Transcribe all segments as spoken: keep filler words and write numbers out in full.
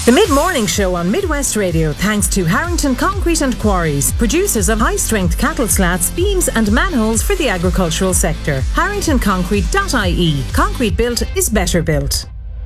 The Mid-Morning Show on Midwest Radio, thanks to Harrington Concrete and Quarries, producers of high-strength cattle slats, beams and manholes for the agricultural sector. harrington concrete dot I E. Concrete built is better built.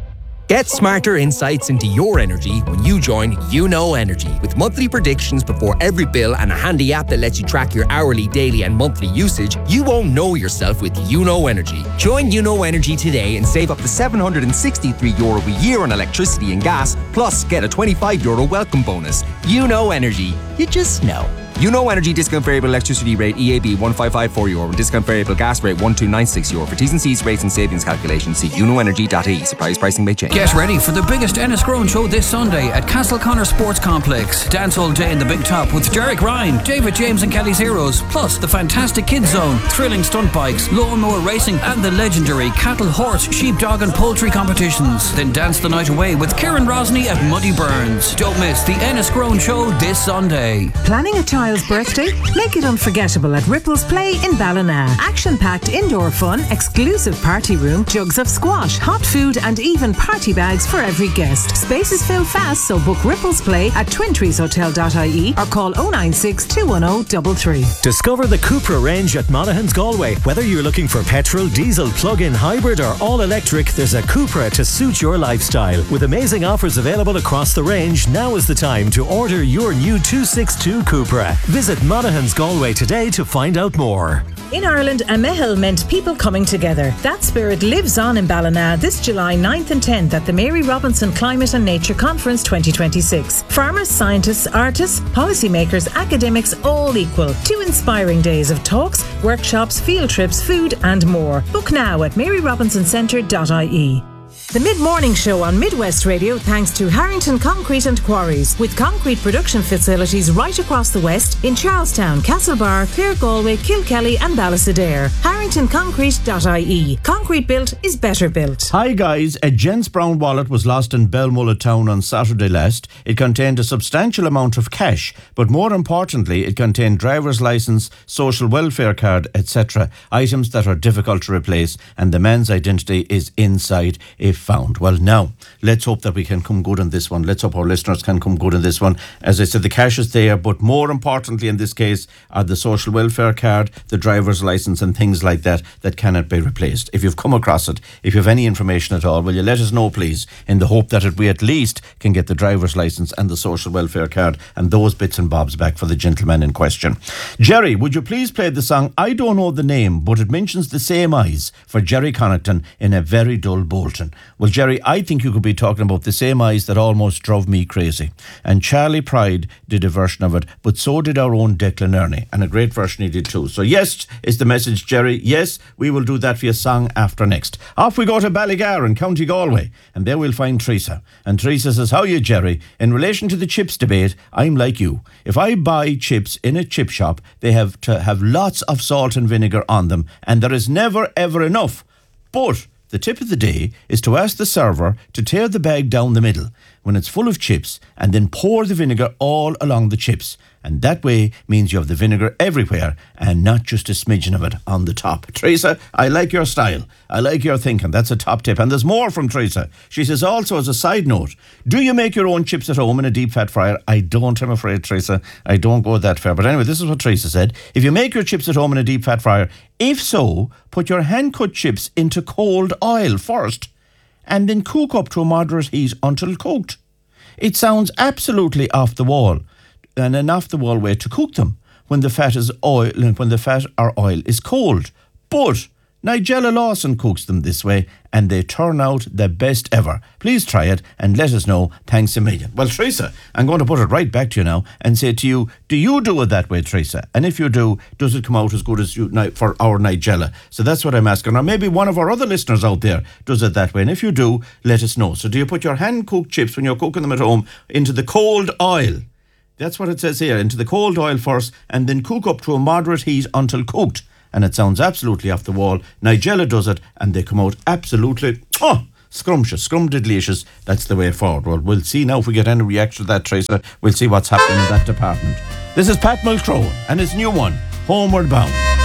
Get smarter insights into your energy when you join You Know Energy. With monthly predictions before every bill and a handy app that lets you track your hourly, daily and monthly usage, you won't know yourself with You Know Energy. Join You Know Energy today and save up to seven hundred sixty-three euro a year on electricity and gas, plus get a twenty-five euro welcome bonus. You Know Energy. You just know. You Know Energy discount variable electricity rate E A B one five five four euro and discount variable gas rate one two nine six euro. For T's and C's rates and savings calculations, see you know energy dot I E. Surprise pricing may change. Get ready for the biggest Enniscrone show this Sunday at Castleconnor Sports Complex. Dance all day in the Big Top with Derek Ryan, David James and Kelly's Heroes, plus the fantastic Kids Zone, thrilling stunt bikes, lawnmower racing and the legendary cattle, horse, sheep, dog and poultry competitions. Then dance the night away with Kieran Rosny at Muddy Burns. Don't miss the Enniscrone show this Sunday. Planning a child's birthday? Make it unforgettable at Ripples Play in Ballina. Action-packed indoor fun, exclusive party room, jugs of squash, hot food and even party bags for every guest. Spaces fill fast, so book Ripples Play at twin trees hotel dot I E or call oh nine six, two one oh, three three. Discover the Cupra range at Monaghan's Galway. Whether you're looking for petrol, diesel, plug-in, hybrid or all-electric, there's a Cupra to suit your lifestyle. With amazing offers available across the range, now is the time to order your new two sixty-two Cupra. Visit Monaghan's Galway today to find out more. In Ireland, a mehel meant people coming together. That spirit lives on in Ballina this July ninth and tenth at the Mary Robinson Climate and Nature Conference twenty twenty-six. Farmers, scientists, artists, policymakers, academics, all equal. Two inspiring days of talks, workshops, field trips, food and more. Book now at mary robinson centre dot I E. The Mid-Morning Show on Midwest Radio, thanks to Harrington Concrete and Quarries, with concrete production facilities right across the West in Charlestown, Castlebar, Clare, Galway, Kilkelly and Ballysadare. harrington concrete dot I E. Concrete built is better built. Hi guys, a gents brown wallet was lost in Belmullet town on Saturday last. It contained a substantial amount of cash, but more importantly, it contained driver's licence, social welfare card, et cetera. Items that are difficult to replace, and the man's identity is inside if found. Well, now, let's hope that we can come good on this one. Let's hope our listeners can come good on this one. As I said, the cash is there, but more importantly in this case are the social welfare card, the driver's licence and things like that that cannot be replaced. If you've come across it, if you have any information at all, will you let us know, please, in the hope that we at least can get the driver's licence and the social welfare card and those bits and bobs back for the gentleman in question. Jerry, would you please play the song I Don't Know the Name, but it mentions the same eyes for Jerry Connaughton in A Very Dull Bolton. Well, Jerry, I think you could be talking about the same eyes that almost drove me crazy. And Charlie Pride did a version of it, but so did our own Declan Ernie, and a great version he did too. So yes, is the message, Jerry. Yes, we will do that for your song after next. Off we go to Ballygar in County Galway, and there we'll find Teresa. And Teresa says, how are you, Jerry? In relation to the chips debate, I'm like you. If I buy chips in a chip shop, they have to have lots of salt and vinegar on them, and there is never ever enough. But the tip of the day is to ask the server to tear the bag down the middle when it's full of chips and then pour the vinegar all along the chips. And that way means you have the vinegar everywhere and not just a smidgen of it on the top. Teresa, I like your style. I like your thinking. That's a top tip. And there's more from Teresa. She says also, as a side note, do you make your own chips at home in a deep fat fryer? I don't, I'm afraid, Teresa. I don't go that far. But anyway, this is what Teresa said. If you make your chips at home in a deep fat fryer, if so, put your hand-cut chips into cold oil first and then cook up to a moderate heat until cooked. It sounds absolutely off the wall, and an off the wall way to cook them when the fat is oil when the fat or oil is cold. But Nigella Lawson cooks them this way and they turn out the best ever. Please try it and let us know. Thanks a million. Well, Teresa, I'm going to put it right back to you now and say to you, do you do it that way, Teresa? And if you do, does it come out as good as you for our Nigella? So that's what I'm asking. Or maybe one of our other listeners out there does it that way. And if you do, let us know. So do you put your hand-cooked chips when you're cooking them at home into the cold oil? That's what it says here. Into the cold oil first and then cook up to a moderate heat until cooked. And it sounds absolutely off the wall. Nigella does it and they come out absolutely oh, scrumptious, scrumdiddlicious. That's the way forward. Well, we'll see now if we get any reaction to that, Teresa. We'll see what's happening in that department. This is Pat Mulcrow and his new one, Homeward Bound.